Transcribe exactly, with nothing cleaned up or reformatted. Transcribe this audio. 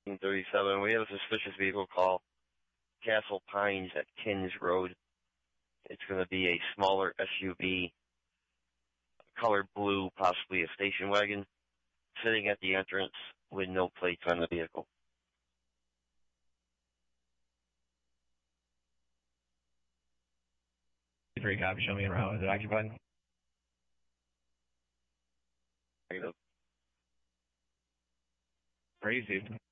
thirty-seven. We have a suspicious vehicle call. Castle Pines at Kins Road. It's going to be a smaller S U V, colored blue, possibly a station wagon, sitting at the entrance with no plates on the vehicle. Three copy. Show me around. Is it occupied? Negative. Crazy.